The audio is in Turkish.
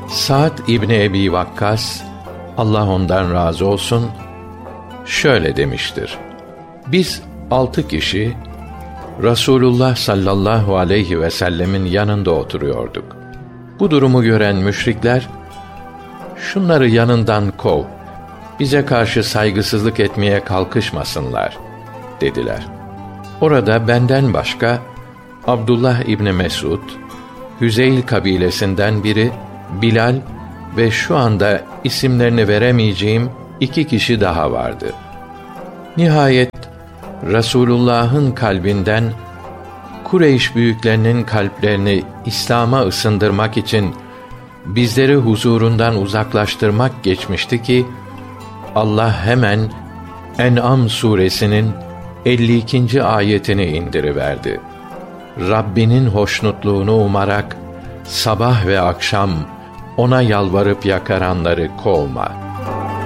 Sa'd İbni Ebi Vakkas, Allah ondan razı olsun, şöyle demiştir: Biz 6 kişi Rasulullah sallallahu aleyhi ve sellemin yanında oturuyorduk. Bu durumu gören müşrikler, şunları yanından kov, bize karşı saygısızlık etmeye kalkışmasınlar dediler. Orada benden başka Abdullah İbni Mesud, Hüzeyl kabilesinden biri Bilal ve şu anda isimlerini veremeyeceğim 2 kişi daha vardı. Nihayet Resulullah'ın kalbinden Kureyş büyüklerinin kalplerini İslam'a ısındırmak için bizleri huzurundan uzaklaştırmak geçmişti ki Allah hemen En'am suresinin 52. ayetini indiriverdi. Rabbinin hoşnutluğunu umarak sabah ve akşam ona yalvarıp yakaranları kovma.